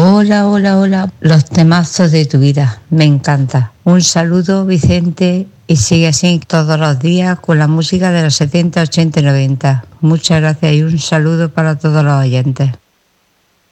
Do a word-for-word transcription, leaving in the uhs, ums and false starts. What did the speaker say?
Hola, hola, hola. Los temazos de tu vida. Me encanta. Un saludo, Vicente, y sigue así todos los días con la música de los setenta, ochenta y noventa. Muchas gracias y un saludo para todos los oyentes.